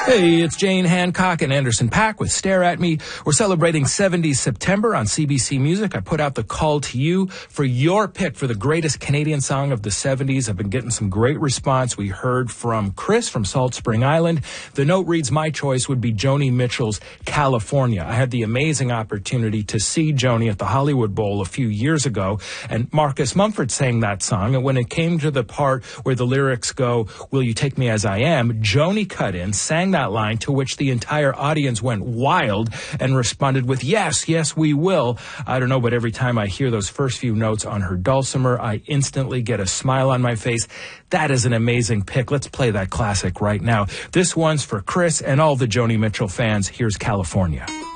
Hey, it's Jane Hancock and Anderson .Paak with Stare at Me. We're celebrating 70s September on CBC Music. I put out the call to you for your pick for the greatest Canadian song of the 70s. I've been getting some great response. We heard from Chris from Salt Spring Island. The note reads, my choice would be Joni Mitchell's California. I had the amazing opportunity to see Joni at the Hollywood Bowl a few years ago, and Marcus Mumford sang that song. And when it came to the part where the lyrics go, will you take me as I am, Joni cut in, sang that line, to which the entire audience went wild and responded with, yes, yes, we will. I don't know, but every time I hear those first few notes on her dulcimer, I instantly get a smile on my face. That is an amazing pick. Let's play that classic right now. This one's for Chris and all the Joni Mitchell fans. Here's California.